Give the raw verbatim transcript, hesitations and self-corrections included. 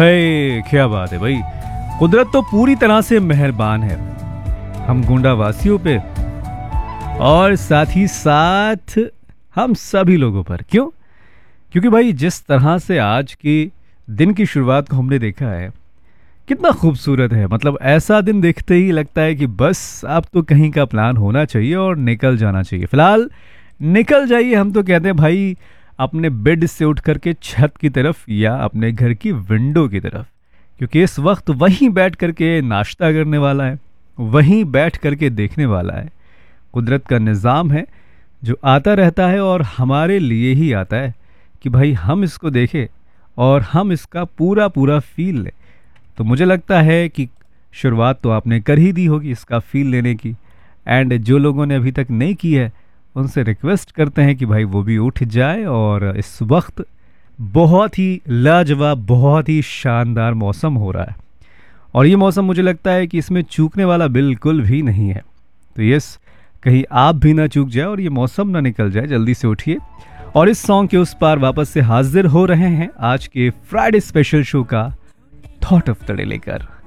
है क्या बात है भाई, कुदरत तो पूरी तरह से मेहरबान है हम गुंडा वासियों पे और साथ ही साथ हम सभी लोगों पर। क्यों? क्योंकि भाई जिस तरह से आज की दिन की शुरुआत को हमने देखा है कितना खूबसूरत है। मतलब ऐसा दिन देखते ही लगता है कि बस अब तो कहीं का प्लान होना चाहिए और निकल जाना चाहिए। फिलहाल निकल जाइए, हम तो कहते हैं भाई अपने बेड से उठ करके छत की तरफ या अपने घर की विंडो की तरफ, क्योंकि इस वक्त वहीं बैठ करके नाश्ता करने वाला है, वहीं बैठ करके देखने वाला है। कुदरत का निज़ाम है जो आता रहता है और हमारे लिए ही आता है कि भाई हम इसको देखें और हम इसका पूरा पूरा फील लें। तो मुझे लगता है कि शुरुआत तो आपने कर ही दी होगी इसका फील लेने की। एंड जो लोगों ने अभी तक नहीं की है उनसे रिक्वेस्ट करते हैं कि भाई वो भी उठ जाए। और इस वक्त बहुत ही लाजवाब, बहुत ही शानदार मौसम हो रहा है और ये मौसम मुझे लगता है कि इसमें चूकने वाला बिल्कुल भी नहीं है। तो यस, कहीं आप भी ना चूक जाए और ये मौसम ना निकल जाए। जल्दी से उठिए और इस सॉन्ग के उस पार वापस से हाजिर हो रहे हैं आज के फ्राइडे स्पेशल शो का थॉट ऑफ द डे लेकर।